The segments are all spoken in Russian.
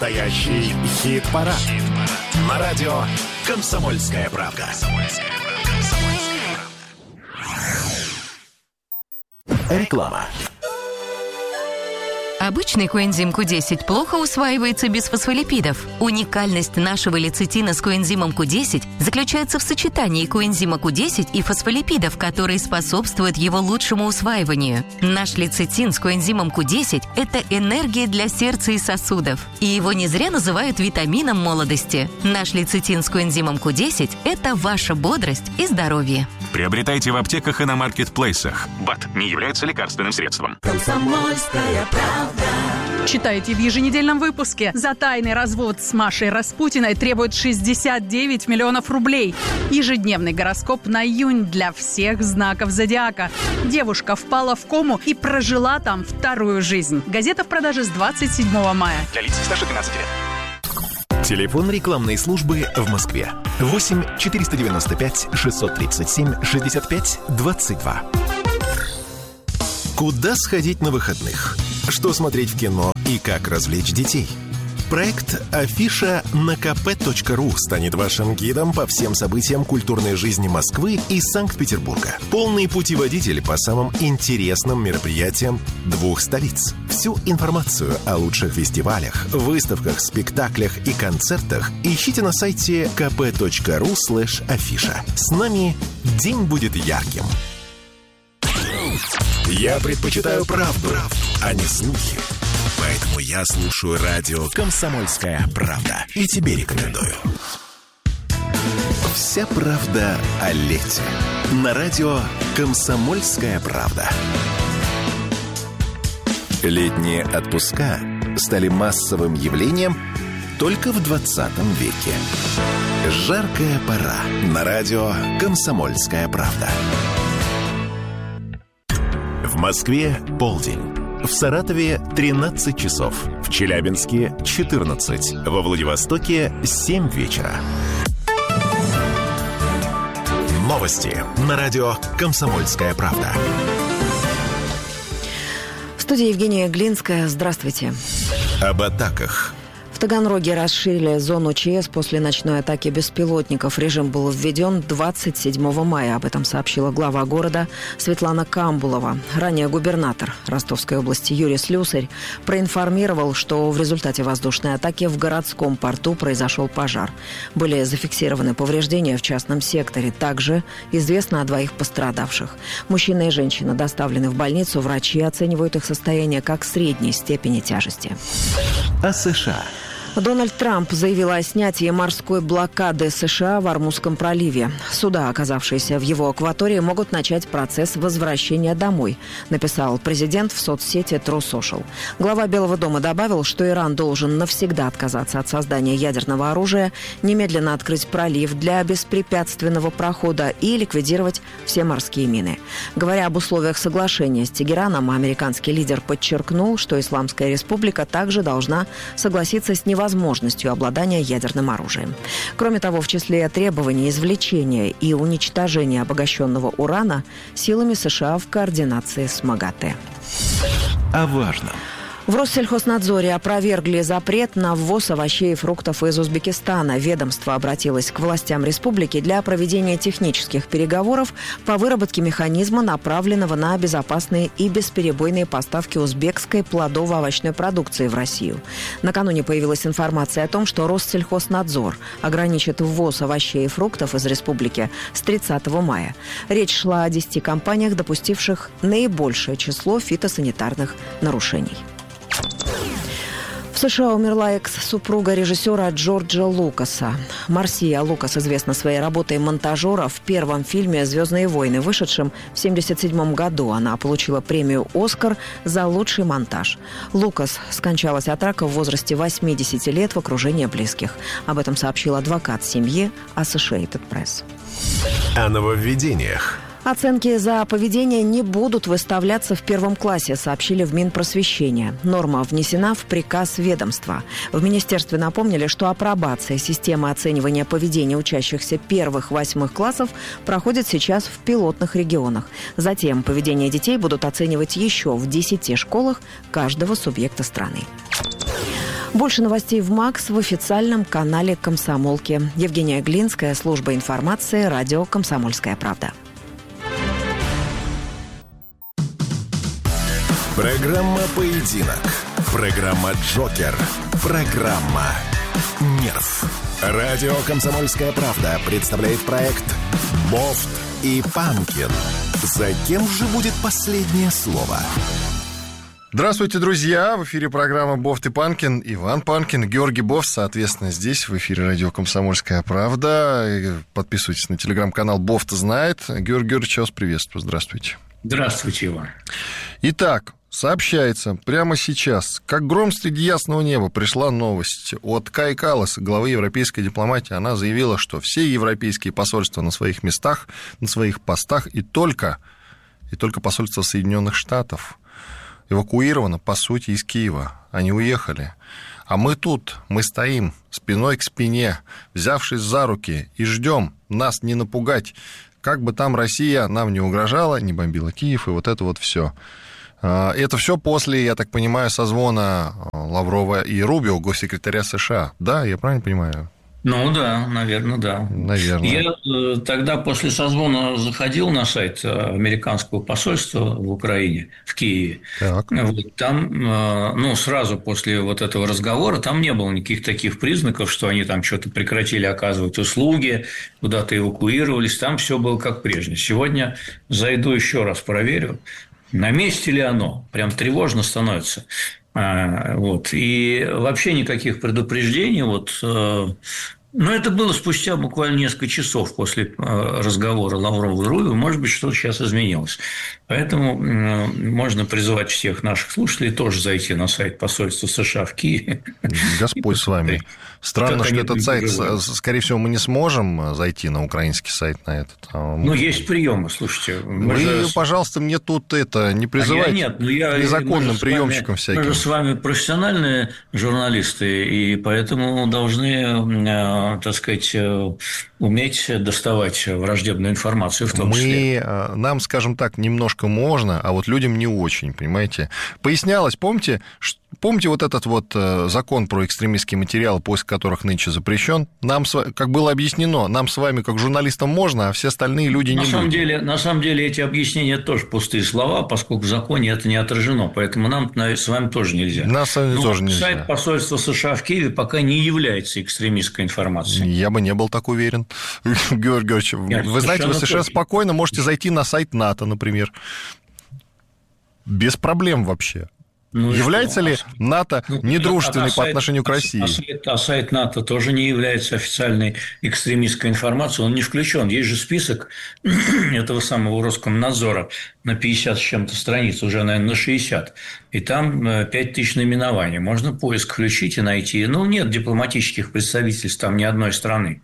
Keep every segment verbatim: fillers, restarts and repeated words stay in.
Настоящий хит-парад. Хит на радио «Комсомольская правда». Реклама. Обычный коэнзим ку десять плохо усваивается без фосфолипидов. Уникальность нашего лецитина с коэнзимом ку десять заключается в сочетании коэнзима ку десять и фосфолипидов, которые способствуют его лучшему усваиванию. Наш лецитин с коэнзимом ку десять – это энергия для сердца и сосудов. И его не зря называют витамином молодости. Наш лецитин с коэнзимом ку десять – это ваша бодрость и здоровье. Приобретайте в аптеках и на маркетплейсах. БАД не является лекарственным средством. Комсомольская правда. Читайте в еженедельном выпуске. За тайный развод с Машей Распутиной требует шестьдесят девять миллионов рублей. Ежедневный гороскоп на июнь для всех знаков зодиака. Девушка впала в кому и прожила там вторую жизнь. Газета в продаже с двадцать седьмого мая. Для лиц старше двенадцати лет. Телефон рекламной службы в Москве. восемь четыреста девяносто пять шестьсот тридцать семь шестьдесят пять двадцать два. Куда сходить на выходных? Что смотреть в кино и как развлечь детей? Проект «Афиша» на ка пэ точка ру станет вашим гидом по всем событиям культурной жизни Москвы и Санкт-Петербурга. Полный путеводитель по самым интересным мероприятиям двух столиц. Всю информацию о лучших фестивалях, выставках, спектаклях и концертах ищите на сайте ка пэ точка ру слэш афиша. С нами день будет ярким. Я предпочитаю правду, правду, а не слухи. Поэтому я слушаю радио «Комсомольская правда». И тебе рекомендую. Вся правда о лете. На радио «Комсомольская правда». Летние отпуска стали массовым явлением только в двадцатом веке. Жаркая пора. На радио «Комсомольская правда». В Москве полдень. В Саратове тринадцать часов. В Челябинске четырнадцать. Во Владивостоке семь вечера. Новости на радио «Комсомольская правда». В студии Евгения Глинская. Здравствуйте. Об атаках. В Таганроге расширили зону ЧС после ночной атаки беспилотников. Режим был введен двадцать седьмого мая. Об этом сообщила глава города Светлана Камбулова. Ранее губернатор Ростовской области Юрий Слюсарь проинформировал, что в результате воздушной атаки в городском порту произошел пожар. Были зафиксированы повреждения в частном секторе. Также известно о двоих пострадавших. Мужчина и женщина доставлены в больницу. Врачи оценивают их состояние как средней степени тяжести. О США. Дональд Трамп заявил о снятии морской блокады США в Ормузском проливе. Суда, оказавшиеся в его акватории, могут начать процесс возвращения домой, написал президент в соцсети True Social. Глава Белого дома добавил, что Иран должен навсегда отказаться от создания ядерного оружия, немедленно открыть пролив для беспрепятственного прохода и ликвидировать все морские мины. Говоря об условиях соглашения с Тегераном, американский лидер подчеркнул, что Исламская республика также должна согласиться с невозможностью возможностью обладания ядерным оружием. Кроме того, в числе требований извлечения и уничтожения обогащенного урана силами США в координации с МАГАТЭ. О важном. В Россельхознадзоре опровергли запрет на ввоз овощей и фруктов из Узбекистана. Ведомство обратилось к властям республики для проведения технических переговоров по выработке механизма, направленного на безопасные и бесперебойные поставки узбекской плодово-овощной продукции в Россию. Накануне появилась информация о том, что Россельхознадзор ограничит ввоз овощей и фруктов из республики с тридцатого мая. Речь шла о десяти компаниях, допустивших наибольшее число фитосанитарных нарушений. В США умерла экс-супруга режиссера Джорджа Лукаса. Марсия Лукас известна своей работой монтажера в первом фильме «Звездные войны», вышедшем в семьдесят седьмом году. Она получила премию «Оскар» за лучший монтаж. Лукас скончалась от рака в возрасте восьмидесяти лет в окружении близких. Об этом сообщил адвокат семьи Associated Press. О нововведениях. Оценки за поведение не будут выставляться в первом классе, сообщили в Минпросвещения. Норма внесена в приказ ведомства. В министерстве напомнили, что апробация системы оценивания поведения учащихся первых-восьмых классов проходит сейчас в пилотных регионах. Затем поведение детей будут оценивать еще в десяти школах каждого субъекта страны. Больше новостей в МАКС в официальном канале «Комсомолки». Евгения Глинская, служба информации, радио «Комсомольская правда». Программа «Поединок». Программа «Джокер». Программа «Нерв». Радио «Комсомольская правда» представляет проект «Бофт и Панкин». За кем же будет последнее слово? Здравствуйте, друзья! В эфире программа «Бофт и Панкин». Иван Панкин, Георгий Бофт, соответственно, здесь, в эфире радио «Комсомольская правда». Подписывайтесь на телеграм-канал «Бофт знает». Георгий Георгиевич, я вас приветствую. Здравствуйте. Здравствуйте, Иван. Итак, сообщается прямо сейчас, как гром среди ясного неба, пришла новость от Каи Каллас, главы европейской дипломатии. Она заявила, что все европейские посольства на своих местах, на своих постах, и только, и только посольство Соединенных Штатов эвакуировано, по сути, из Киева. Они уехали. А мы тут, мы стоим спиной к спине, взявшись за руки, и ждем нас не напугать, как бы там Россия нам не угрожала, не бомбила Киев, и вот это вот все. Это все после, я так понимаю, созвона Лаврова и Рубио, госсекретаря США. Да, я правильно понимаю? Ну да, наверное, да. Наверное. Я тогда после созвона заходил на сайт американского посольства в Украине, в Киеве. Так. Вот, там, ну, сразу после вот этого разговора, там не было никаких таких признаков, что они там что-то прекратили оказывать услуги, куда-то эвакуировались. Там все было как прежде. Сегодня зайду еще раз проверю, на месте ли оно. Прям тревожно становится. Вот. И вообще никаких предупреждений. Вот, но это было спустя буквально несколько часов после разговора Лаврова и Рубио. Может быть, что-то сейчас изменилось. Поэтому можно призывать всех наших слушателей тоже зайти на сайт посольства США в Киеве. Господь с вами. Странно, что этот сайт, скорее всего, мы не сможем зайти на украинский сайт на этот. Ну, есть приемы, слушайте. Вы, же... пожалуйста, мне тут это не призывайте, а я нет, ну, я... незаконным приемщиком всяким. Мы же с вами профессиональные журналисты, и поэтому должны, так сказать, уметь доставать враждебную информацию в том мы, числе. Нам, скажем так, немножко можно, а вот людям не очень, понимаете. Пояснялось, помните, помните вот этот вот закон про экстремистские материалы, поиск которых нынче запрещен? Нам, как было объяснено, нам с вами, как журналистам, можно, а все остальные люди на не самом люди. Деле, на самом деле эти объяснения тоже пустые слова, поскольку в законе это не отражено, поэтому нам с вами тоже нельзя. Нам с вами Но тоже нельзя. Сайт посольства США в Киеве пока не является экстремистской информацией. Я бы не был так уверен. Георгий Георгиевич, Нет, вы знаете, вы совершенно точно. Спокойно можете зайти на сайт НАТО, например. Без проблем вообще. Ну является ли НАТО ну, недружественной а, а по сайт, отношению к России? А сайт, а сайт НАТО тоже не является официальной экстремистской информацией, он не включен. Есть же список этого самого Роскомнадзора на пятьдесят с чем-то страниц, уже, наверное, на шестьдесят. И там пять тысяч наименований. Можно поиск включить и найти. Ну, нет дипломатических представительств там ни одной страны.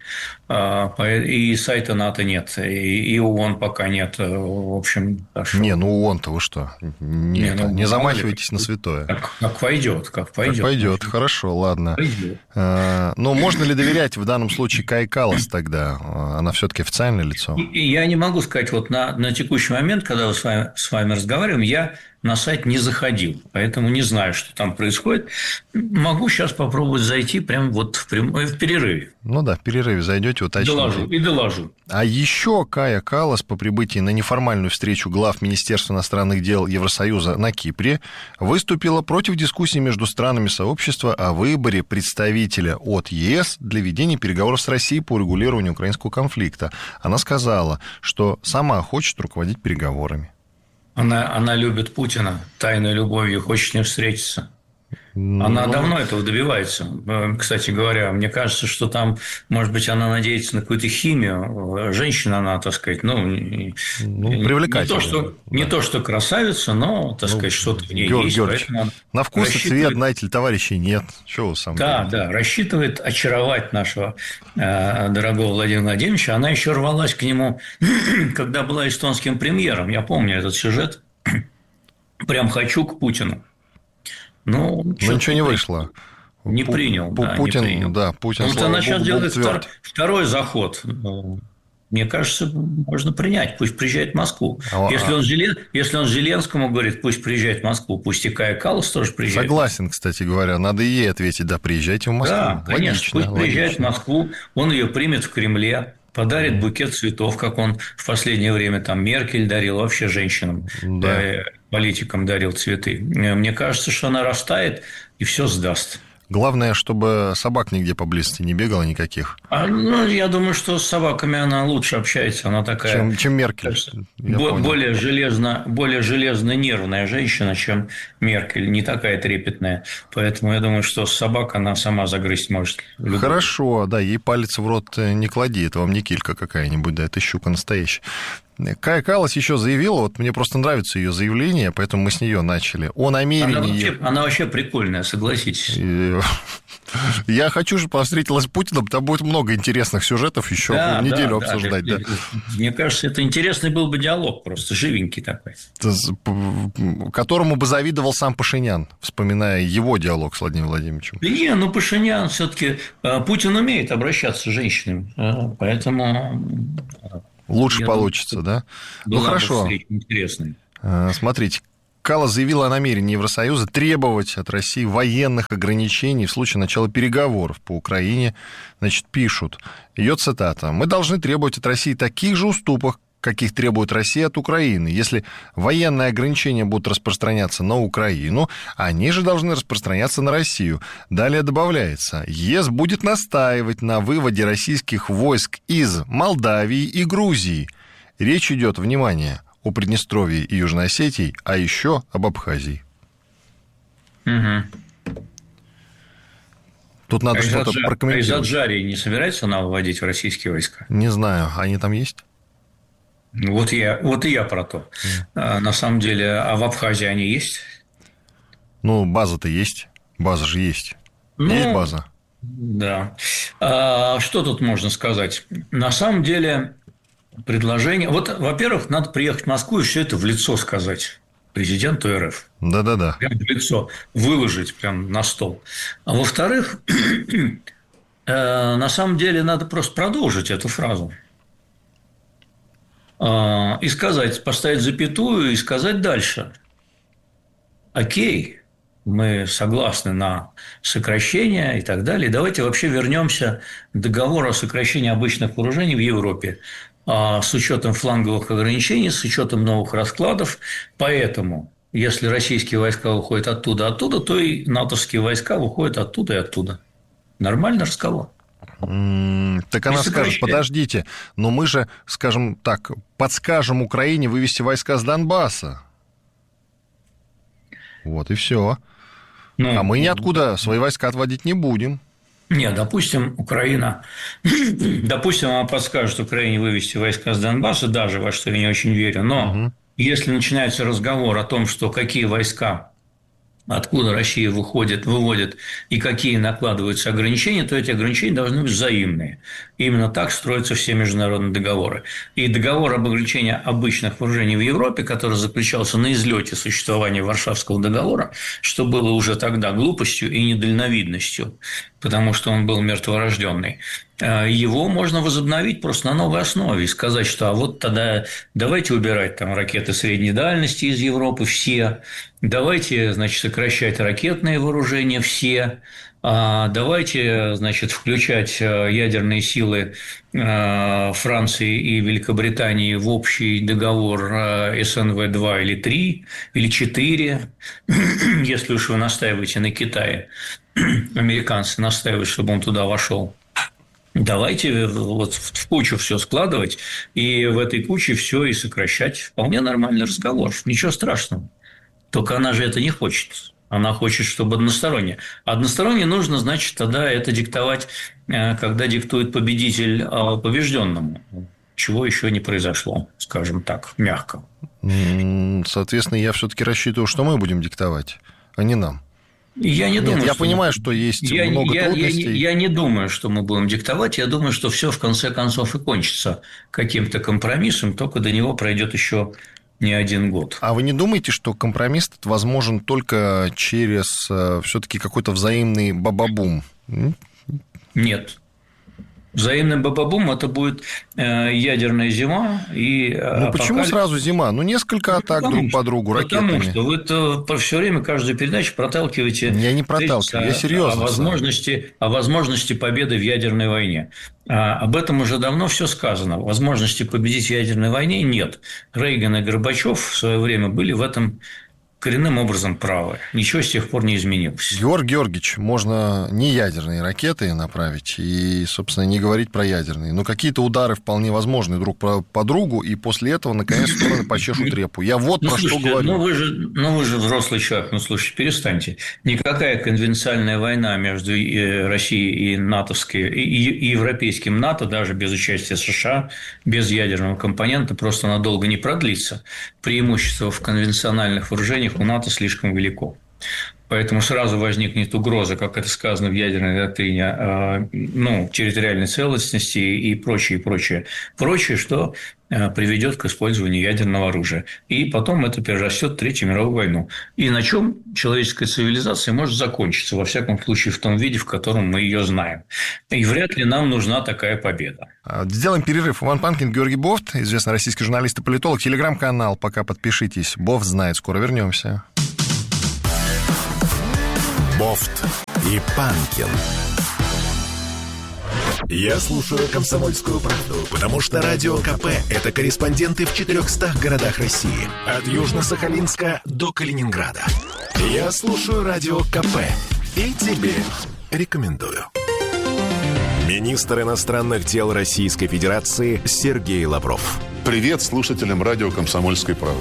И сайта НАТО нет, и ООН пока нет. В общем, что... Не, ну ООН-то вы что? Не, не, ну, не замахивайтесь на святое. Как, как пойдет, как пойдет. Как пойдет, хорошо, ладно. Пойдет. А, но можно ли доверять в данном случае Каи Каллас тогда? Она все-таки официальное лицо? И, я не могу сказать, вот на, на текущий момент, когда мы с вами, с вами разговариваем, я на сайт не заходил, поэтому не знаю, что там происходит. Могу сейчас попробовать зайти прямо вот в, прям... в перерыве. Ну да, в перерыве зайдете, уточните. Доложу и доложу. А еще Кая Каллас по прибытии на неформальную встречу глав Министерства иностранных дел Евросоюза на Кипре выступила против дискуссии между странами сообщества о выборе представителя от ЕС для ведения переговоров с Россией по урегулированию украинского конфликта. Она сказала, что сама хочет руководить переговорами. Она, она любит Путина тайной любовью, хочет с ним встретиться. Она ну... давно этого добивается. Кстати говоря, мне кажется, что там, может быть, она надеется на какую-то химию. Женщина она, так сказать, ну, ну привлекательная. Не то, что, да. не то, что красавица, но, так ну, сказать, что-то в ней Георгий есть. Георгиевич, на вкус и цвет, знаете ли, товарищей нет. Чего вы сам Да, говорите? да, рассчитывает очаровать нашего э, дорогого Владимира Владимировича. Она еще рвалась к нему, когда была эстонским премьером. Я помню этот сюжет. Прям хочу к Путину. Ну, Но ничего не вышло. Не принял. Пу- да, Путин, не принял. да, Путин. Вот она сейчас делает втор, второй заход. мне кажется, можно принять. Пусть приезжает в Москву. А, если, он Желен... Если он Зеленскому говорит, пусть приезжает в Москву, пусть и Кая Каллас тоже приезжает. Согласен, кстати говоря. Надо и ей ответить, да, приезжайте в Москву. Да, конечно, логично, пусть логично. Приезжает в Москву, он ее примет в Кремле, подарит букет цветов, как он в последнее время там Меркель дарил, вообще женщинам, да. э, политикам дарил цветы. Мне кажется, что она растает и все сдаст. Главное, чтобы собак нигде поблизости не бегало никаких. А, ну, я думаю, что с собаками она лучше общается. Она такая... Чем, чем Меркель. Бо- более, железно, более железно-нервная женщина, чем Меркель. Не такая трепетная. Поэтому я думаю, что с собак она сама загрызть может. Любую. Хорошо, да, ей палец в рот не клади. Это вам не килька какая-нибудь, да, это щука настоящая. Кая Каллас еще заявила, вот мне просто нравится ее заявление, поэтому мы с нее начали, о намерении... Она вообще, она вообще прикольная, согласитесь. Я хочу, чтобы она встретилась с Путиным, там будет много интересных сюжетов еще да, неделю да, обсуждать. Да. Да. Мне кажется, это интересный был бы диалог просто, живенький такой. Которому бы завидовал сам Пашинян, вспоминая его диалог с Владимиром Владимировичем. Не, ну Пашинян все-таки... Путин умеет обращаться с женщинами, поэтому... Лучше Я получится, думаю, да? Ну, хорошо. Интересный. Смотрите, Каллас заявила о намерении Евросоюза требовать от России военных ограничений в случае начала переговоров по Украине. Значит, пишут, ее цитата, «Мы должны требовать от России таких же уступок, каких требует Россия от Украины. Если военные ограничения будут распространяться на Украину, они же должны распространяться на Россию». Далее добавляется, ЕС будет настаивать на выводе российских войск из Молдавии и Грузии. Речь идет, внимание, о Приднестровье и Южной Осетии, а еще об Абхазии. Угу. Тут надо а что-то из прокомментировать. А из Аджарии не собирается она выводить российские войска? Не знаю, они там есть? Вот, я, вот и я про то. Mm. На самом деле, а в Абхазии они есть? Ну, база-то есть. База же есть. Ну, есть база. Да. А, что тут можно сказать? На самом деле, предложение... Вот, во-первых, надо приехать в Москву и все это в лицо сказать президенту РФ. Да-да-да. Прям в лицо. Выложить прям на стол. А во-вторых, на самом деле, надо просто продолжить эту фразу. И сказать, поставить запятую и сказать дальше. Окей, мы согласны на сокращение и так далее. Давайте вообще вернемся к договору о сокращении обычных вооружений в Европе с учетом фланговых ограничений, с учетом новых раскладов. Поэтому, если российские войска выходят оттуда, оттуда, то и натовские войска выходят оттуда и оттуда. Нормальный разговор. Так она скажет, подождите, но мы же, скажем так, подскажем Украине вывести войска с Донбасса. Вот и все. Ну, а мы ниоткуда свои войска отводить не будем. Нет, допустим, Украина, допустим, она подскажет Украине вывести войска с Донбасса, даже во что я не очень верю, но угу. если начинается разговор о том, что какие войска, откуда Россия выходит, выводит и какие накладываются ограничения, то эти ограничения должны быть взаимные. И именно так строятся все международные договоры. И договор об ограничении обычных вооружений в Европе, который заключался на излете существования Варшавского договора, что было уже тогда глупостью и недальновидностью, потому что он был мертворожденный, его можно возобновить просто на новой основе и сказать, что а вот тогда давайте убирать там ракеты средней дальности из Европы все, давайте, значит, сокращать ракетные вооружения все, давайте, значит, включать ядерные силы Франции и Великобритании в общий договор эс эн вэ два или три, или четыре, если уж вы настаиваете на Китае, американцы настаивают, чтобы он туда вошел. Давайте вот в кучу все складывать и в этой куче все и сокращать. Вполне нормальный разговор, ничего страшного. Только она же это не хочет. Она хочет, чтобы односторонне. Односторонне нужно, значит, тогда это диктовать, когда диктует победитель побежденному, чего еще не произошло, скажем так, мягко. Соответственно, я все-таки рассчитываю, что мы будем диктовать, а не нам. Я не Нет, думаю, я что понимаю, мы... что есть я, много я, трудностей. Я, я не думаю, что мы будем диктовать. Я думаю, что все в конце концов и кончится каким-то компромиссом, только до него пройдет еще не один год. А вы не думаете, что компромисс возможен только через все-таки какой-то взаимный бабабум? Нет. Взаимный бабабум – это будет э, ядерная зима. И ну, почему сразу зима? Ну, несколько ну, атак друг что, по другу ракетами. Потому что вы -то все время, каждую передачу проталкиваете… Я не проталкиваю, я серьезно. О возможности, о возможности победы в ядерной войне. А об этом уже давно все сказано. Возможности победить в ядерной войне нет. Рейган и Горбачев в свое время были в этом коренным образом правы. Ничего с тех пор не изменилось. Георгий Георгиевич, можно не ядерные ракеты направить и, собственно, не говорить про ядерные. Но какие-то удары вполне возможны друг по другу, и после этого, наконец, стороны почешут репу. Я вот ну, про слушайте, что говорю. Ну вы, же, ну, вы же взрослый человек. Ну, слушайте, перестаньте. Никакая конвенциальная война между Россией и натовской, и европейским НАТО, даже без участия США, без ядерного компонента, просто надолго не продлится. Преимущество в конвенциональных вооружениях у НАТО слишком велико. Поэтому сразу возникнет угроза, как это сказано в ядерной доктрине, ну, территориальной целостности и прочее, и прочее, прочее, что приведет к использованию ядерного оружия. И потом это перерастет в Третью мировую войну. И на чем человеческая цивилизация может закончиться, во всяком случае, в том виде, в котором мы ее знаем. И вряд ли нам нужна такая победа. Сделаем перерыв. Иван Панкин, Георгий Бофт, известный российский журналист и политолог. Телеграм-канал, пока подпишитесь. Бофт знает. Скоро вернемся. Бофт и Панкин. Я слушаю «Комсомольскую правду», потому что Радио КП – это корреспонденты в четырехстах городах России. От Южно-Сахалинска до Калининграда. Я слушаю Радио КП и тебе рекомендую. Министр иностранных дел Российской Федерации Сергей Лавров. Привет слушателям радио «Комсомольской правды».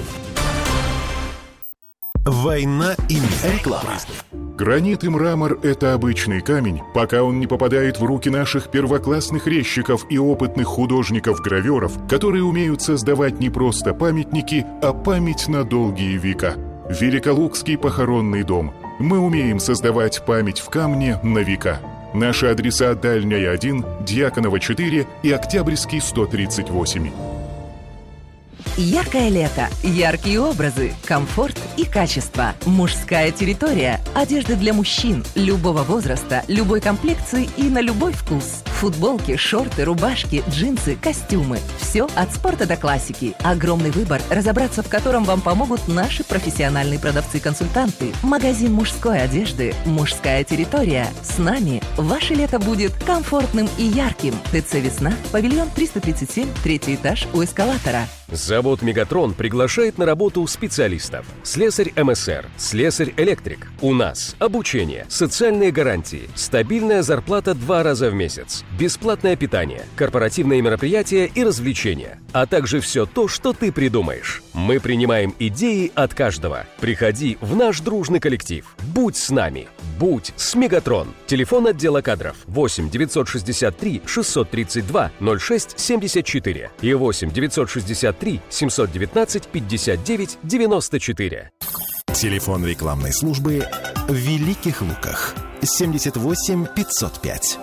Война и мир. Реклама. Гранит и мрамор – это обычный камень, пока он не попадает в руки наших первоклассных резчиков и опытных художников-гравёров, которые умеют создавать не просто памятники, а память на долгие века. Великолукский похоронный дом. Мы умеем создавать память в камне на века. Наши адреса: Дальняя один, Дьяконова четыре и Октябрьский сто тридцать восемь. Яркое лето, яркие образы, комфорт и качество. Мужская территория. Одежда для мужчин любого возраста, любой комплекции и на любой вкус. Футболки, шорты, рубашки, джинсы, костюмы. Все от спорта до классики. Огромный выбор, разобраться в котором вам помогут наши профессиональные продавцы-консультанты. Магазин мужской одежды «Мужская территория». С нами ваше лето будет комфортным и ярким. ТЦ «Весна», павильон триста тридцать семь, третий этаж у эскалатора. Завод «Мегатрон» приглашает на работу специалистов. Слесарь эм эс эр, слесарь-электрик. У нас обучение, социальные гарантии, стабильная зарплата два раза в месяц, бесплатное питание, корпоративные мероприятия и развлечения, а также все то, что ты придумаешь. Мы принимаем идеи от каждого. Приходи в наш дружный коллектив. Будь с нами. Будь с «Мегатрон». Телефон отдела кадров восемь девятьсот шестьдесят три шестьсот тридцать два ноль шесть семьдесят четыре и восемь девятьсот шестьдесят три семьсот девятнадцать пятьдесят девять девяносто четыре. Телефон рекламной службы в Великих Луках семьдесят восемь пятьсот пять.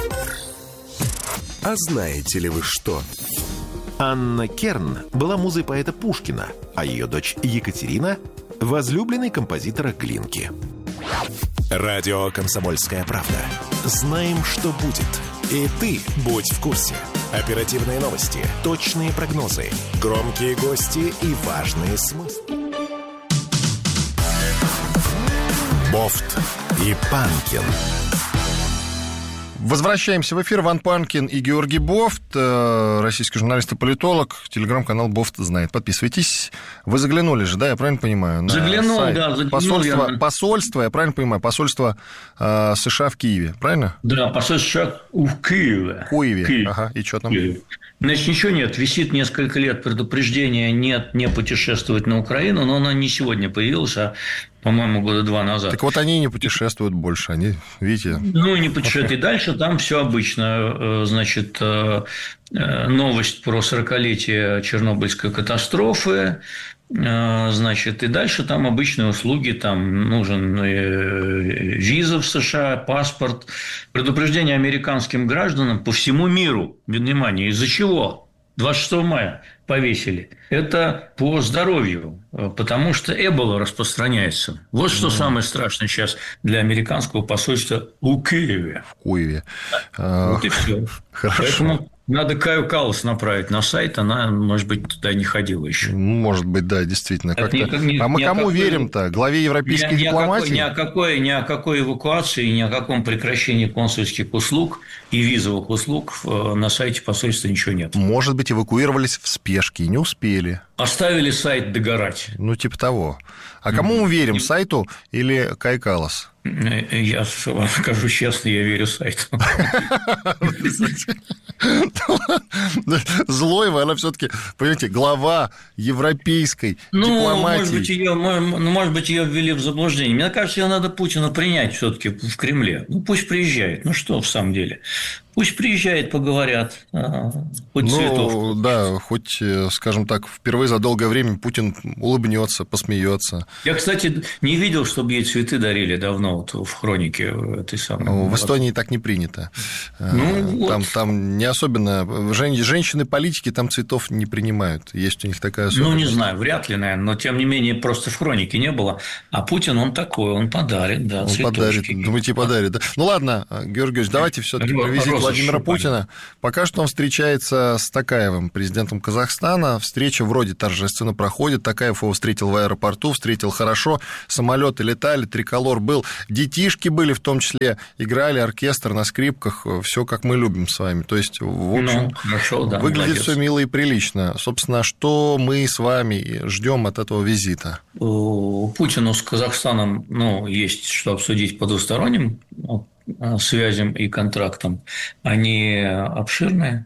А знаете ли вы что? Анна Керн была музой поэта Пушкина, а ее дочь Екатерина – возлюбленной композитора Глинки. Радио «Комсомольская правда». Знаем, что будет. И ты будь в курсе. Оперативные новости, точные прогнозы, громкие гости и важные смыслы. Бофт и Панкин. Возвращаемся в эфир. Иван Панкин и Георгий Бофт, российский журналист и политолог. Телеграм-канал Бофт знает. Подписывайтесь. Вы заглянули же, да, я правильно понимаю? Заглянул, сайт. да. Заглянул посольство, я. посольство, я правильно понимаю, посольство э, США в Киеве, правильно? Да, посольство США в Киеве. В Киеве, Киев. ага, и что там? Киев. Значит, ничего нет. Висит несколько лет предупреждение нет, не путешествовать на Украину, но оно не сегодня появилось, а, по-моему, года два назад. Так вот они не путешествуют больше, они, видите... Ну, не путешествуют. И дальше там все обычно. Значит, новость про сорокалетие Чернобыльской катастрофы. Значит, и дальше там обычные услуги, там нужен виза в США, паспорт, предупреждение американским гражданам по всему миру. Внимание, из-за чего? двадцать шестого мая повесили, это по здоровью, потому что эбола распространяется. Вот что mm. самое страшное сейчас для американского посольства у Киеве. В Киеве. Вот и все. Хорошо. Поэтому надо Каю Каллас направить на сайт, она, может быть, туда не ходила еще. Может быть, да, действительно. Как-то... Ни, ни, а мы кому какой... верим-то? Главе европейской ни, дипломатии? Ни о, какой, ни о какой эвакуации, ни о каком прекращении консульских услуг и визовых услуг на сайте посольства ничего нет. Может быть, эвакуировались в спешке и не успели. Оставили сайт догорать. Ну, типа того. А кому mm-hmm. мы верим, сайту или Кай Каллас? Я вам скажу честно, я верю сайту. Злой вы, она все-таки, понимаете, глава европейской ну, дипломатии. Может быть, ее, может быть, ее ввели в заблуждение. Мне кажется, ее надо Путина принять все-таки в Кремле. Ну, пусть приезжает. Ну, что в самом деле? Пусть приезжает, поговорят, хоть ну, цветов. Да, хоть, скажем так, впервые за долгое время Путин улыбнется, посмеется. Я, кстати, не видел, чтобы ей цветы дарили давно вот в хронике этой самой. В Эстонии так не принято. Ну, там, вот. там не особенно... Женщины-политики там цветов не принимают. Есть у них такая особенность. Ну, не знаю, вряд ли, наверное, но, тем не менее, просто в хронике не было. А Путин, он такой, он подарит, да, он цветочки. Подарит, думаете, подарит, да? Ну, ладно, Георгий Георгиевич, давайте все-таки про визит Владимира Путина. Пока что он встречается с Токаевым, президентом Казахстана. Встреча вроде торжественно проходит. Токаев его встретил в аэропорту, встретил хорошо. Самолеты летали, триколор был. Детишки были, в том числе, играли, оркестр на скрипках. Все как мы любим с вами. То есть, в общем, ну, хорошо, да, выглядит все мило и прилично. Собственно, что мы с вами ждем от этого визита? Путину с Казахстаном, ну, есть что обсудить по двусторонним связям и контрактам. Они обширные,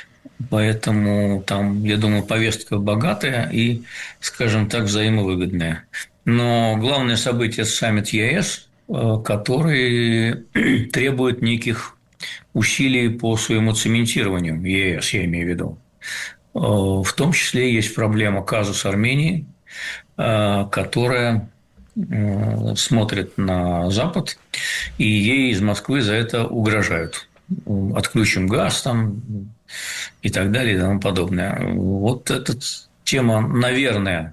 поэтому там, я думаю, повестка богатая и, скажем так, взаимовыгодная. Но главное событие – саммит ЕС, который требует неких усилий по своему цементированию, ЕС, я имею в виду. В том числе есть проблема казус Армении, которая смотрит на Запад, и ей из Москвы за это угрожают. Отключим газ там и так далее и тому подобное. Вот эта тема, наверное,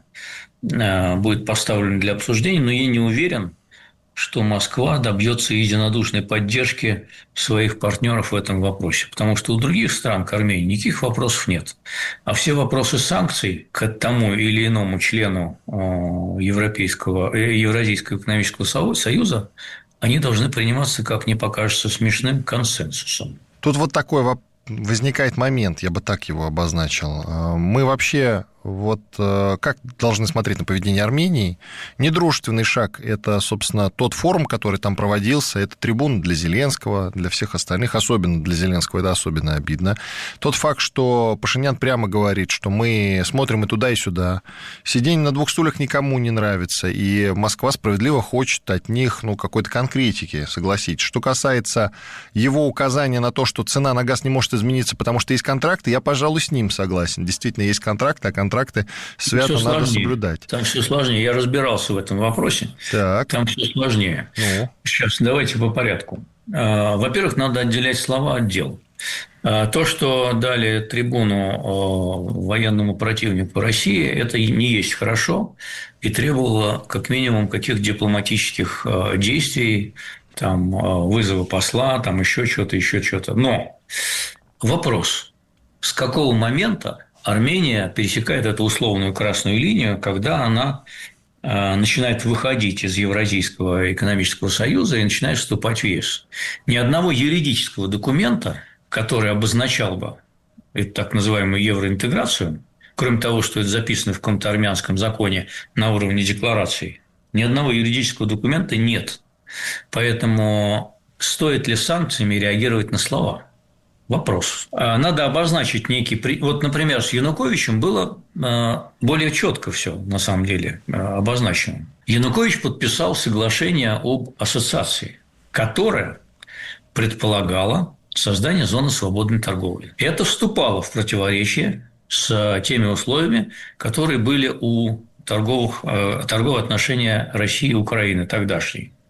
будет поставлена для обсуждения, но я не уверен, что Москва добьется единодушной поддержки своих партнеров в этом вопросе. Потому что у других стран, к Армении, никаких вопросов нет. А все вопросы санкций к тому или иному члену Европейского, Евразийского экономического союза, они должны приниматься, как мне покажется, смешным консенсусом. Тут вот такой возникает момент, я бы так его обозначил. Мы вообще... Вот как должны смотреть на поведение Армении? Недружественный шаг – это, собственно, тот форум, который там проводился, это трибуна для Зеленского, для всех остальных, особенно для Зеленского, это особенно обидно. Тот факт, что Пашинян прямо говорит, что мы смотрим и туда, и сюда. Сидение на двух стульях никому не нравится, и Москва справедливо хочет от них, ну, какой-то конкретики, согласитесь. Что касается его указания на то, что цена на газ не может измениться, потому что есть контракты, я, пожалуй, с ним согласен. Действительно, есть контракты, а контракты свято надо сложнее. соблюдать. Там все сложнее. Я разбирался в этом вопросе. Так. Там все сложнее. Ну. Сейчас давайте по порядку. Во-первых, надо отделять слова от дел. То, что дали трибуну военному противнику России, это не есть хорошо и требовало как минимум каких-то дипломатических действий, там, вызова посла, там еще что-то, еще что-то. Но вопрос, с какого момента Армения пересекает эту условную красную линию, когда она начинает выходить из Евразийского экономического союза и начинает вступать в ЕС. Ни одного юридического документа, который обозначал бы эту так называемую евроинтеграцию, кроме того, что это записано в каком-то армянском законе на уровне декларации, ни одного юридического документа нет. Поэтому стоит ли санкциями реагировать на слова? Вопрос. Надо обозначить некий... Вот, например, с Януковичем было более четко все, на самом деле, обозначено. Янукович подписал соглашение об ассоциации, которое предполагало создание зоны свободной торговли. Это вступало в противоречие с теми условиями, которые были у торговых, торговых отношений России и Украины тогдашней.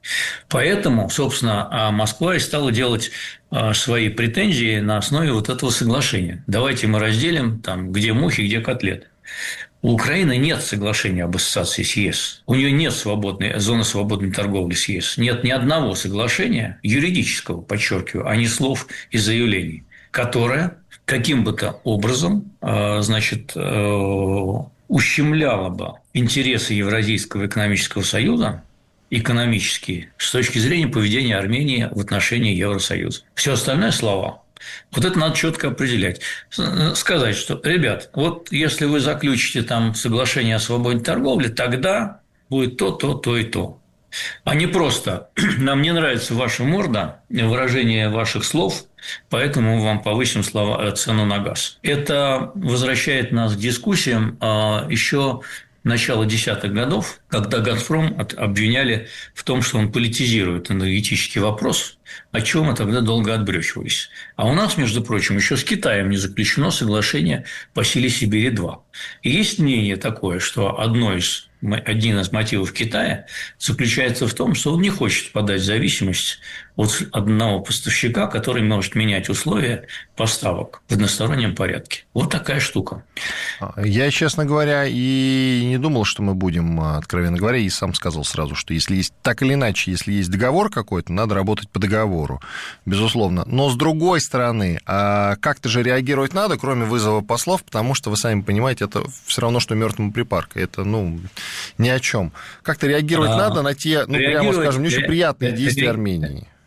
Поэтому, собственно, Москва и стала делать свои претензии на основе вот этого соглашения. Давайте мы разделим, там, где мухи, где котлеты. У Украины нет соглашения об ассоциации с ЕС. У нее нет свободной, зоны свободной торговли с ЕС. Нет ни одного соглашения, юридического, подчеркиваю, а не слов и заявлений, которое каким бы то образом, значит, ущемляло бы интересы Евразийского экономического союза, экономические, с точки зрения поведения Армении в отношении Евросоюза. Все остальное слова. Вот это надо четко определять. Сказать, что, ребят, вот если вы заключите там соглашение о свободной торговле, тогда будет то, то, то и то. А не просто «нам не нравится ваша морда, выражение ваших слов, поэтому мы вам повысим слова, цену на газ». Это возвращает нас к дискуссиям еще начала десятых годов, когда «Газпром» обвиняли в том, что он политизирует энергетический вопрос, о чем мы тогда долго отбрёчивались. А у нас, между прочим, еще с Китаем не заключено соглашение по силе Сибири-два. И есть мнение такое, что одно из, один из мотивов Китая заключается в том, что он не хочет подать в зависимость от одного поставщика, который может менять условия поставок в одностороннем порядке. Вот такая штука. Я, честно говоря, и не думал, что мы будем, откровенно говоря, и сам сказал сразу, что если есть так или иначе, если есть договор какой-то, надо работать по договору, безусловно. Но с другой стороны, как-то же реагировать надо, кроме вызова послов, потому что, вы сами понимаете, это все равно, что мертвому припарка. Это, ну, ни о чем. Как-то реагировать а, надо на те, ну, прямо скажем, не очень приятные действия Армении.